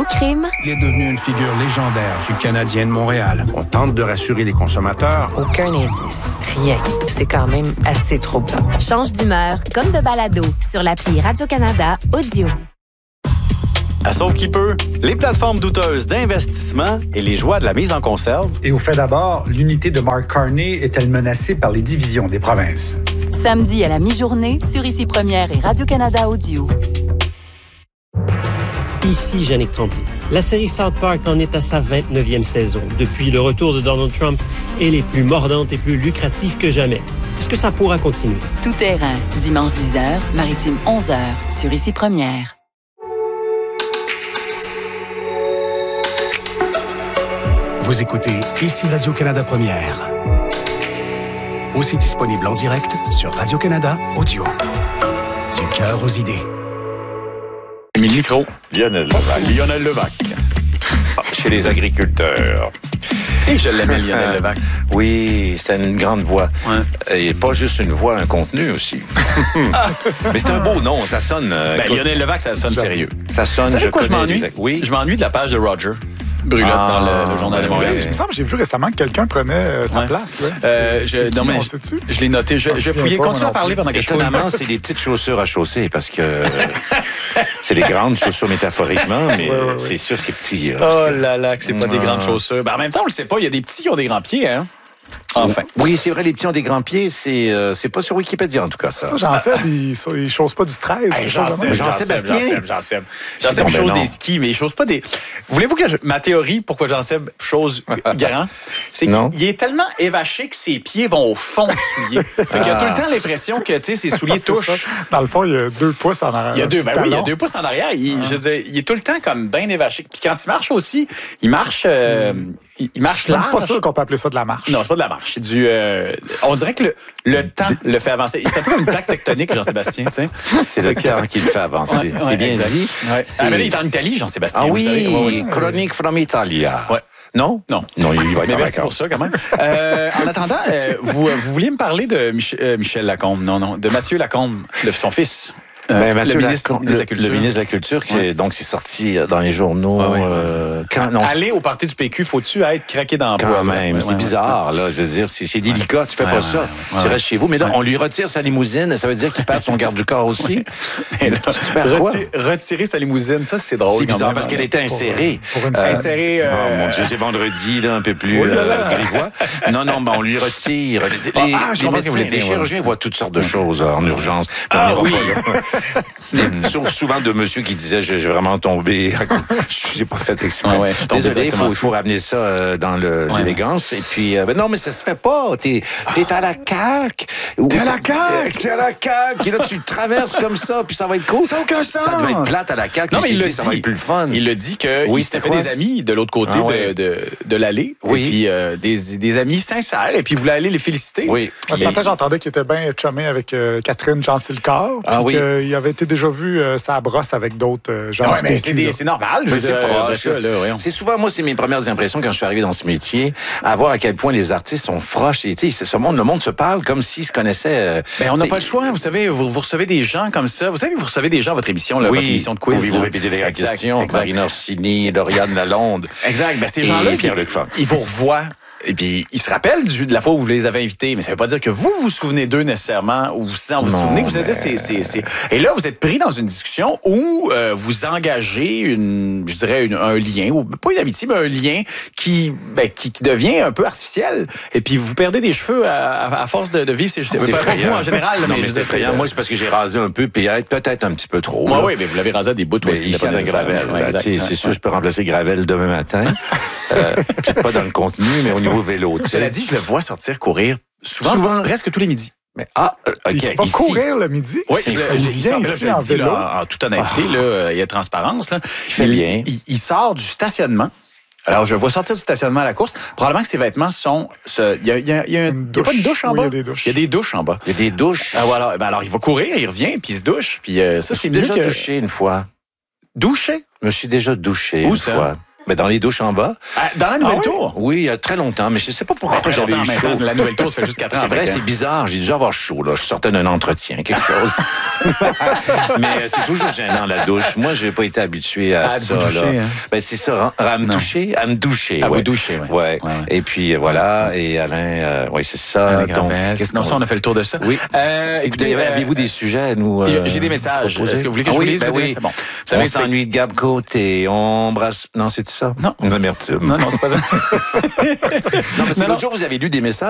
crime? Il est devenu une figure légendaire du Canadien de Montréal. On tente de rassurer les consommateurs. Aucun indice. Rien. C'est quand même assez troublant. Change d'humeur comme de balado sur l'appli Radio-Canada Audio. À Sauve qui peut, les plateformes douteuses d'investissement et les joies de la mise en conserve. Et au fait d'abord, l'unité de Mark Carney est-elle menacée par les divisions des provinces? Samedi à la mi-journée sur Ici Première et Radio-Canada Audio. Ici Jannick Tremblay. La série South Park en est à sa 29e saison. Depuis le retour de Donald Trump, elle est plus mordante et plus lucrative que jamais. Est-ce que ça pourra continuer? Tout terrain, dimanche 10h, maritime 11h sur Ici Première. Vous écoutez Ici Radio-Canada Première. Aussi disponible en direct sur Radio-Canada Audio. Du cœur aux idées. Le micro. Lionel Levac. Chez les agriculteurs. Et je l'aimais, Lionel Levac. Oui, c'était une grande voix. Ouais. Et pas juste une voix, un contenu aussi. Mais c'est un beau nom, ça sonne... Lionel Levac, ça sonne sérieux. Ça sonne... Vous savez quoi je m'ennuie? Oui. Je m'ennuie de la page de Roger Brulotte dans le Journal de Montréal. Il me semble que j'ai vu récemment que quelqu'un prenait sa place. Je l'ai noté. Je fouillais, continue à parler pendant que je fouille. Étonnamment, c'est des petites chaussures à chausser parce que c'est des grandes chaussures métaphoriquement, mais c'est sûr, c'est petit. Oh là là, que c'est pas des grandes chaussures. En même temps, on le sait pas, il y a des petits qui ont des grands pieds, hein? Enfin. Oui, c'est vrai, les petits ont des grands pieds. C'est pas sur Wikipédia, en tout cas, ça. Jean-Seb, il chausse pas du 13. Jean-Sébastien chose des skis, mais il chose pas des... Voulez-vous que ma théorie, pourquoi Jean-Seb chose grand, c'est qu'il est tellement évaché que ses pieds vont au fond du soulier. Fait qu'il a tout le temps l'impression que, ses souliers touchent. Dans le fond, il y a 2 pouces en arrière. Il y a 2 pouces en arrière. Je veux dire, il est tout le temps comme bien évaché. Puis quand il marche aussi, il marche... Il marche large. Je suis pas sûr qu'on peut appeler ça de la marche. Non, c'est pas de la marche. C'est du... on dirait que le temps le fait avancer. C'est un peu comme une plaque tectonique, Jean-Sébastien, tu sais. C'est le temps qui le fait avancer. C'est bien dit. Ouais. Ah, mais là, il est en Italie, Jean-Sébastien. Ah oui, Chronique from Italia. Ouais. Non? Non, il va être en vacances. C'est pour ça, quand même. En attendant, vous vouliez me parler de Michel Lacombe. Non, de Mathieu Lacombe, son fils. Mathieu le ministre de la Culture. Le ministre de la Culture, qui donc c'est sorti dans les journaux. Aller au parti du PQ, faut-tu être craqué dans le bois? Quand même, c'est bizarre, là. Je veux dire, c'est délicat, tu fais pas ça. Tu restes chez vous. Mais là, on lui retire sa limousine, ça veut dire qu'il passe son garde du corps aussi. Mais là, retirer sa limousine, ça, c'est drôle. C'est bizarre, parce qu'elle était insérée. Insérée... Oh mon Dieu, c'est vendredi, là, un peu plus grivois. Non, on lui retire. Les chirurgiens voient toutes sortes de choses en urgence. Sauf souvent de monsieur qui disait j'ai vraiment tombé. Je n'ai pas fait exprès. Désolé, il faut ramener ça dans l'élégance. Et puis, non, mais ça se fait pas. T'es à la CAQ. T'es à la CAQ. T'es à la CAQ. Et là, tu traverses comme ça, puis ça va être cool. Ça n'a aucun sens. Ça devait être plate à la CAQ. Non, mais il le dit. Ça va être plus le fun. Il le dit qu'il s'était fait des amis de l'autre côté de l'allée. Oui. Et puis, des amis sincères. Et puis, il voulait aller les féliciter. Oui. Ce matin, j'entendais qu'il était bien chumé avec Catherine Gentilcorps. Puis qu'il avait été déjà vu sa brosse avec d'autres gens. Oui, mais c'est normal. C'est proche. C'est souvent, moi, c'est mes premières impressions quand je suis arrivé dans ce métier, à voir à quel point les artistes sont proches. Et, le monde se parle comme s'ils se connaissaient. On n'a pas le choix. Vous savez, vous recevez des gens comme ça. Vous savez, vous recevez des gens à votre émission, votre émission de quiz. Pouvez-vous répéter les questions? Marina Orsini, Lauriane Lalonde. Exact. Ces gens-là, Pierre-Luc Funk. Ils vous revoient. Et puis, ils se rappellent de la fois où vous les avez invités, mais ça ne veut pas dire que vous vous souvenez d'eux nécessairement, ou vous vous souvenez, vous allez dire, Et là, vous êtes pris dans une discussion où vous engagez un lien, ou pas une amitié, mais un lien qui devient un peu artificiel. Et puis, vous perdez des cheveux à force de vivre ces cheveux. Pas vous en général, mais c'est effrayant. Moi, c'est parce que j'ai rasé un peu, puis peut-être un petit peu trop. Oui, mais vous l'avez rasé à des bouts où il y a la Gravel. C'est sûr, je peux remplacer Gravel demain matin. Peut-être pas dans le contenu, mais au niveau vélo. Cela dit, je le vois sortir courir souvent presque tous les midis. Mais il va courir le midi? Oui, il vient ici en vélo. En toute honnêteté, il y a transparence. Là. Il fait bien. Il sort du stationnement. Alors, je le vois sortir du stationnement à la course. Probablement que ses vêtements sont... Il n'y a pas une douche en bas? Il y a des douches. Il y a des douches en bas. Il y a des douches? Voilà. Alors, il va courir, il revient, puis il se douche. Puis ça, c'est mieux déjà douché une fois. Douché? Je me suis déjà douché une fois. Ben, dans les douches en bas. Dans la nouvelle tour? Oui, il y a très longtemps, mais je sais pas pourquoi j'avais eu chaud. La nouvelle tour, ça fait juste 4 ans. C'est vrai, c'est bizarre. J'ai dû avoir chaud, là. Je sortais d'un entretien, quelque chose. Mais c'est toujours gênant, la douche. Moi, j'ai pas été habitué à ça, doucher, là. hein? Ben, c'est ça, à me doucher. À vous doucher, oui. Ouais. Et puis, voilà. Et Alain, oui, c'est ça. Donc, sinon, ça, on a fait le tour de ça. Oui. Écoutez, avez-vous des sujets à nous j'ai des messages. proposer? Est-ce que vous voulez que je vous lise? Oui. C'est bon. On s'ennuie de Gab Côté, on brasse... Non, c'est ça? Non. Une amertume. Non, c'est pas ça. Non, parce que l'autre jour, vous avez lu des messages.